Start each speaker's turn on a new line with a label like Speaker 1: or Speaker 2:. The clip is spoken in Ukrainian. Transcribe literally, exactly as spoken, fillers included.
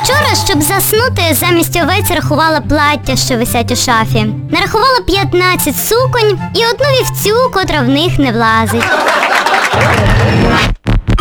Speaker 1: Вчора, щоб заснути, замість овець рахувала плаття, що висять у шафі. Нарахувала п'ятнадцять суконь і одну вівцю, котра в них не влазить.